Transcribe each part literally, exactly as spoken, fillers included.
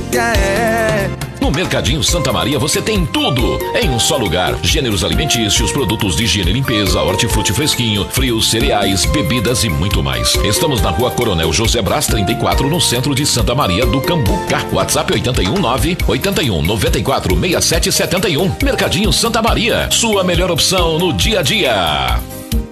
Yeah. No Mercadinho Santa Maria você tem tudo em um só lugar. Gêneros alimentícios, produtos de higiene e limpeza, hortifruti fresquinho, frios, cereais, bebidas e muito mais. Estamos na Rua Coronel José Brás trinta e quatro, no centro de Santa Maria do Cambuca. WhatsApp oito um nove, oito um nove quatro, seis sete sete um. Mercadinho Santa Maria, sua melhor opção no dia a dia.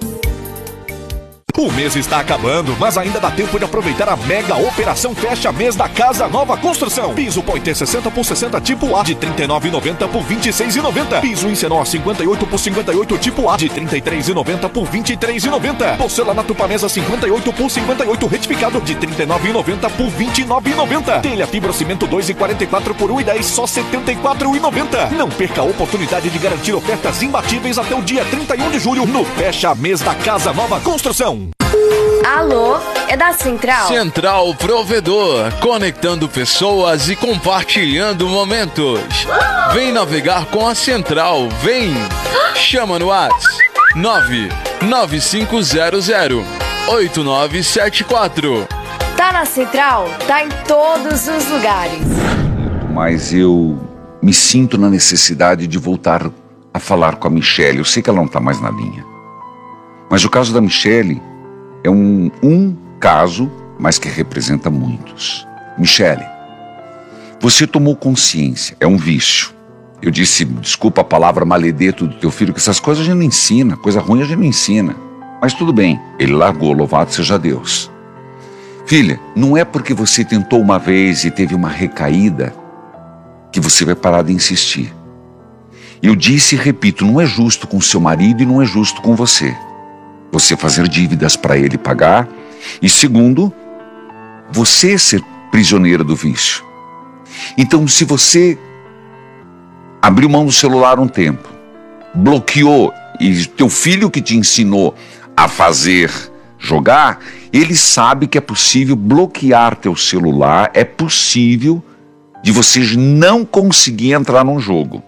O mês está acabando, mas ainda dá tempo de aproveitar a mega operação Fecha Mês da Casa Nova Construção. Piso Pointer sessenta por sessenta tipo A de trinta e nove reais e noventa centavos por vinte e seis reais e noventa centavos. Piso Incenó cinquenta e oito por cinquenta e oito tipo A de trinta e três reais e noventa centavos por vinte e três reais e noventa centavos. Porcelanato Pamesa cinquenta e oito por cinquenta e oito retificado de trinta e nove reais e noventa centavos por vinte e nove reais e noventa centavos. Telha Fibrocimento dois e quarenta e quatro por um e dez, só setenta e quatro reais e noventa centavos. Não perca a oportunidade de garantir ofertas imbatíveis até o dia trinta e um de julho no Fecha Mês da Casa Nova Construção. Alô, é da Central? Central Provedor, conectando pessoas e compartilhando momentos. Vem navegar com a Central, vem! Chama no WhatsApp nove nove cinco zero zero oito nove sete quatro. Tá na Central? Tá em todos os lugares. Mas eu me sinto na necessidade de voltar a falar com a Michele. Eu sei que ela não tá mais na linha. Mas o caso da Michele é um, um caso, mas que representa muitos. Michele, você tomou consciência, é um vício. Eu disse, desculpa a palavra maledeto do teu filho, que essas coisas a gente não ensina, coisa ruim a gente não ensina. Mas tudo bem, ele largou, louvado seja Deus. Filha, não é porque você tentou uma vez e teve uma recaída que você vai parar de insistir. Eu disse e repito, não é justo com seu marido e não é justo com você. Você fazer dívidas para ele pagar. E segundo, você ser prisioneira do vício. Então, se você abriu mão do celular um tempo, bloqueou, e teu filho que te ensinou a fazer jogar, ele sabe que é possível bloquear teu celular, é possível de vocês não conseguir entrar num jogo.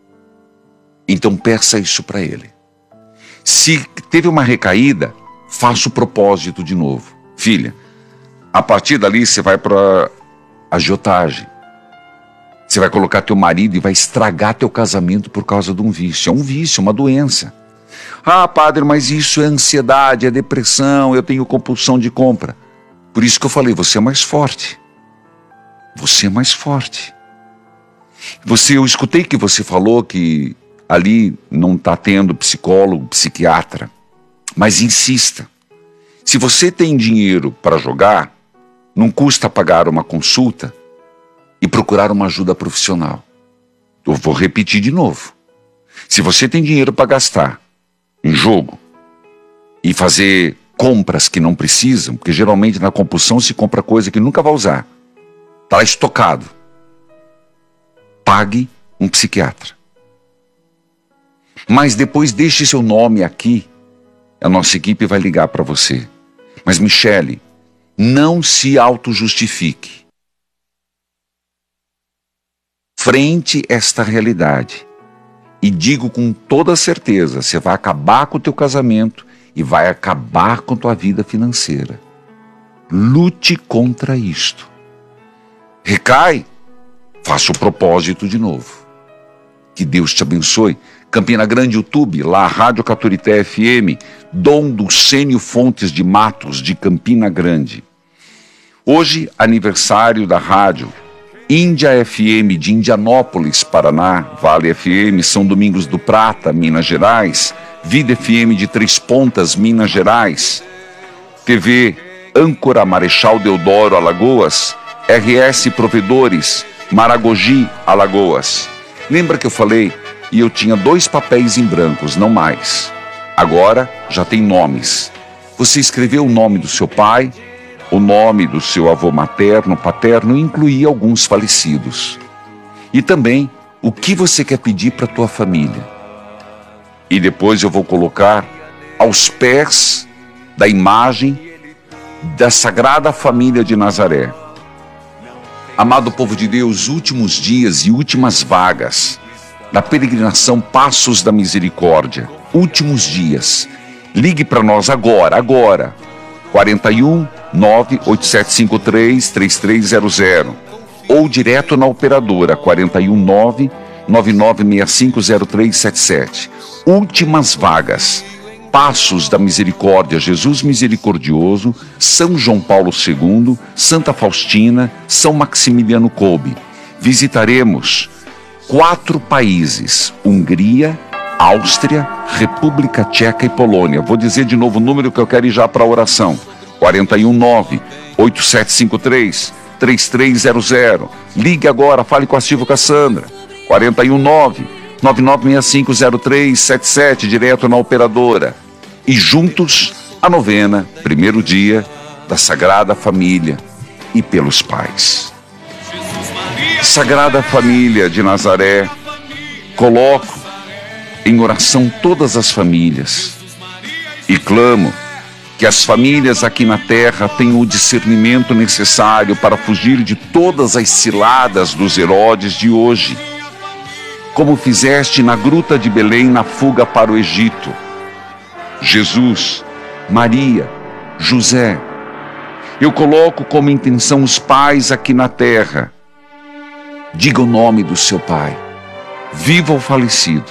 Então peça isso para ele. Se teve uma recaída, faça o propósito de novo. Filha, a partir dali você vai para a agiotagem. Você vai colocar teu marido e vai estragar teu casamento por causa de um vício. É um vício, uma doença. Ah, padre, mas isso é ansiedade, é depressão, eu tenho compulsão de compra. Por isso que eu falei, você é mais forte. Você é mais forte. Você, eu escutei que você falou que ali não está tendo psicólogo, psiquiatra, mas insista. Se você tem dinheiro para jogar, não custa pagar uma consulta e procurar uma ajuda profissional. Eu vou repetir de novo. Se você tem dinheiro para gastar em jogo e fazer compras que não precisam, porque geralmente na compulsão se compra coisa que nunca vai usar, está estocado, pague um psiquiatra. Mas depois deixe seu nome aqui, a nossa equipe vai ligar para você. Mas Michele, não se auto-justifique. Frente esta realidade. E digo com toda certeza, você vai acabar com o teu casamento e vai acabar com a tua vida financeira. Lute contra isto. Recai, faça o propósito de novo. Que Deus te abençoe. Campina Grande, YouTube, lá Rádio Caturité F M, Dom Dulcênio Fontes de Matos, de Campina Grande. Hoje, aniversário da rádio Índia F M de Indianópolis, Paraná, Vale F M, São Domingos do Prata, Minas Gerais, Vida F M de Três Pontas, Minas Gerais, T V Âncora Marechal Deodoro, Alagoas, R S Provedores, Maragogi, Alagoas. Lembra que eu falei? E eu tinha dois papéis em brancos, não mais. Agora já tem nomes. Você escreveu o nome do seu pai, o nome do seu avô materno, paterno, e incluía alguns falecidos. E também o que você quer pedir para a tua família. E depois eu vou colocar aos pés da imagem da Sagrada Família de Nazaré. Amado povo de Deus, últimos dias e últimas vagas da peregrinação Passos da Misericórdia, últimos dias. Ligue para nós agora, agora, quarenta e um, nove oito sete cinco três, três três zero zero. ou direto na operadora quatro um nove, nove nove seis cinco zero três sete sete. Últimas vagas. Passos da Misericórdia, Jesus Misericordioso, São João Paulo segundo, Santa Faustina, São Maximiliano Kolbe. Visitaremos quatro países: Hungria, Áustria, República Tcheca e Polônia. Vou dizer de novo o número que eu quero ir já para a oração. quatro um nove, oito sete cinco três, três três zero zero. Ligue agora, fale com a Silvia Cassandra. quatro um nove, nove nove seis cinco zero três sete sete, direto na operadora. E juntos, a novena, primeiro dia da Sagrada Família e pelos pais. Sagrada Família de Nazaré, coloco em oração todas as famílias e clamo que as famílias aqui na terra tenham o discernimento necessário para fugir de todas as ciladas dos Herodes de hoje, como fizeste na gruta de Belém na fuga para o Egito. Jesus, Maria, José, eu coloco como intenção os pais aqui na terra. Diga o nome do seu pai, vivo ou falecido.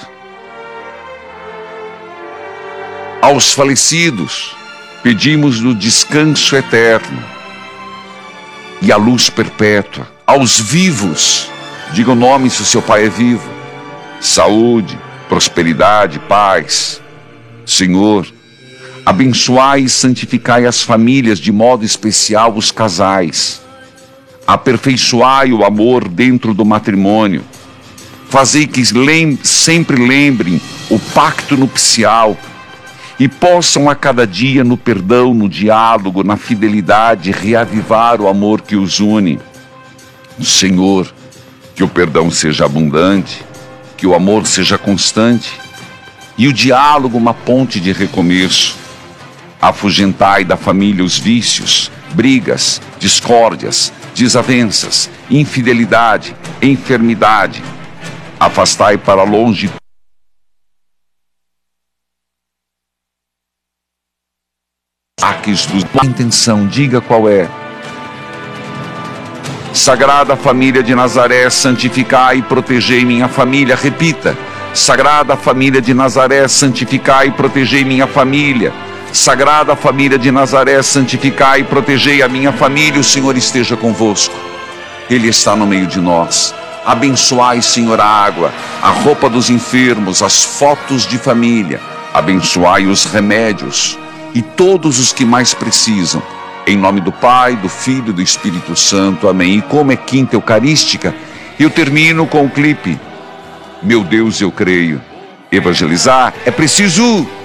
Aos falecidos, pedimos o descanso eterno e a luz perpétua. Aos vivos, diga o nome se o seu pai é vivo. Saúde, prosperidade, paz. Senhor, abençoai e santificai as famílias, de modo especial os casais. Aperfeiçoai o amor dentro do matrimônio. Fazei que lem- sempre lembrem o pacto nupcial e possam a cada dia, no perdão, no diálogo, na fidelidade, reavivar o amor que os une. Senhor, que o perdão seja abundante, que o amor seja constante e o diálogo uma ponte de recomeço. Afugentai da família os vícios, brigas, discórdias, desavenças, infidelidade, enfermidade. Afastai para longe ataques dos... A intenção, diga qual é. Sagrada Família de Nazaré, santificai e protegei minha família. Repita. Sagrada Família de Nazaré, santificai e protegei minha família. Sagrada Família de Nazaré, santificai e protegei a minha família. O Senhor esteja convosco. Ele está no meio de nós. Abençoai, Senhor, a água, a roupa dos enfermos, as fotos de família. Abençoai os remédios e todos os que mais precisam. Em nome do Pai, do Filho e do Espírito Santo. Amém. E como é quinta eucarística, eu termino com o clipe Meu Deus, eu creio. Evangelizar é preciso.